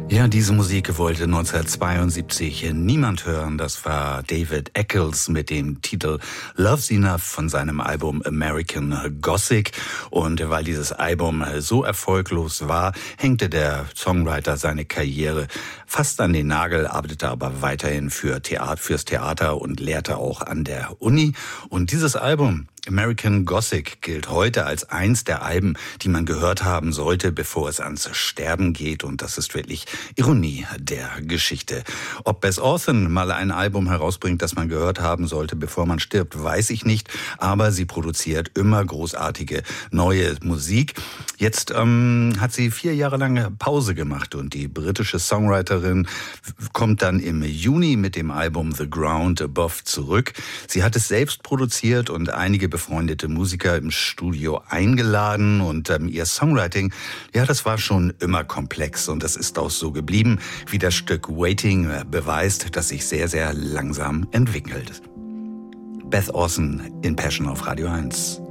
Ja, diese Musik wollte 1972 niemand hören. Das war David Eccles mit dem Titel Love's Enough von seinem Album American Gothic. Und weil dieses Album so erfolglos war, hängte der Songwriter seine Karriere fast an den Nagel, arbeitete aber weiterhin fürs Theater und lehrte auch an der Uni. Und dieses Album American Gothic gilt heute als eins der Alben, die man gehört haben sollte, bevor es ans Sterben geht. Und das ist wirklich Ironie der Geschichte. Ob Beth Orton mal ein Album herausbringt, das man gehört haben sollte, bevor man stirbt, weiß ich nicht. Aber sie produziert immer großartige neue Musik. Jetzt hat sie 4 Jahre lang Pause gemacht und die britische Songwriterin kommt dann im Juni mit dem Album The Ground Above zurück. Sie hat es selbst produziert und einige befreundete Musiker im Studio eingeladen und ihr Songwriting, ja, das war schon immer komplex und das ist auch so geblieben, wie das Stück Waiting beweist, das sich sehr, sehr langsam entwickelt. Beth Orton in Passion auf Radio 1.